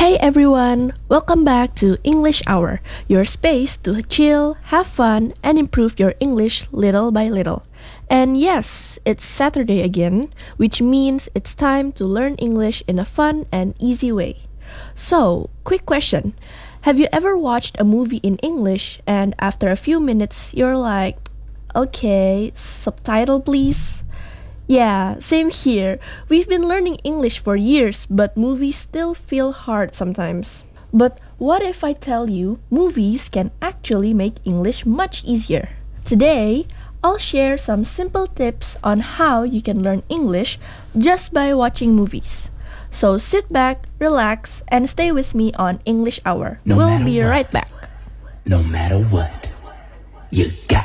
Hey everyone, welcome back to English Hour, your space to chill, have fun, and improve your English little by little. And yes, it's Saturday again, which means it's time to learn English in a fun and easy way. So, quick question. Have you ever watched a movie in English and after a few minutes you're like, okay, subtitle please? Yeah, same here. We've been learning English for years, but movies still feel hard sometimes. But what if I tell you movies can actually make English much easier? Today, I'll share some simple tips on how you can learn English just by watching movies. So sit back, relax, and stay with me on English Hour. No We'll matter be what. right back. No matter what, you got